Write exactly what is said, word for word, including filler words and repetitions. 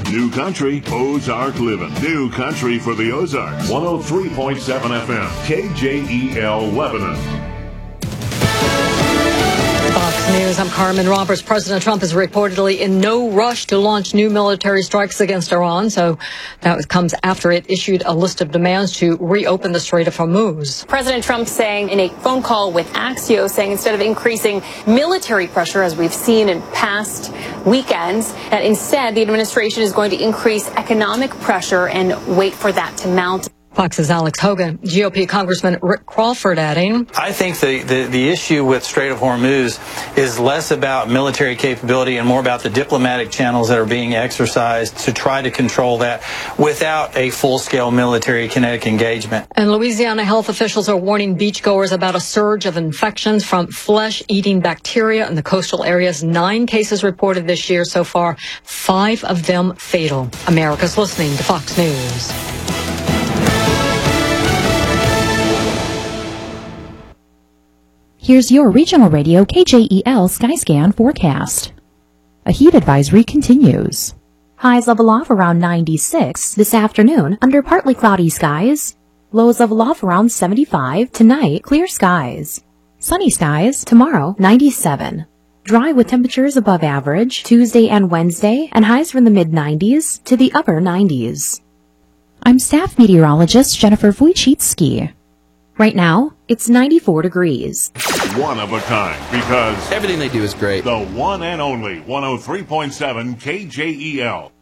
New Country, Ozark Living. New Country for the Ozarks. one oh three point seven F M, K J E L Lebanon. Fox News, I'm Carmen Roberts. President Trump is reportedly in no rush to launch new military strikes against Iran, so that comes after it issued a list of demands to reopen the Strait of Hormuz. President Trump saying in a phone call with Axios, saying instead of increasing military pressure, as we've seen in past weekends, that instead the administration is going to increase economic pressure and wait for that to mount. Fox's Alex Hogan, G O P Congressman Rick Crawford adding, I think the, the, the issue with Strait of Hormuz is less about military capability and more about the diplomatic channels that are being exercised to try to control that without a full-scale military kinetic engagement. And Louisiana health officials are warning beachgoers about a surge of infections from flesh-eating bacteria in the coastal areas. Nine cases reported this year so far, five of them fatal. America's listening to Fox News. Here's your regional radio K J E L Skyscan forecast. A heat advisory continues. Highs level off around ninety-six this afternoon under partly cloudy skies. Lows level off around seventy-five. Tonight, clear skies. Sunny skies tomorrow, ninety-seven. Dry with temperatures above average Tuesday and Wednesday, and highs from the mid nineties to the upper nineties. I'm staff meteorologist Jennifer Wojcicki. Right now, it's ninety-four degrees. One of a kind, because everything they do is great. The one and only one oh three point seven K J E L.